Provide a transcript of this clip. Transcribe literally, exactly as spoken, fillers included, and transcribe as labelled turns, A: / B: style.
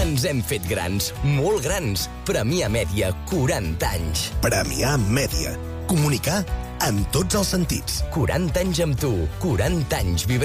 A: Ens hem fet grans, molt grans. Premià Mèdia, quaranta anys.
B: Premià Mèdia. Comunicar en tots els sentits.
A: quaranta anys amb tu, quaranta anys vibrant.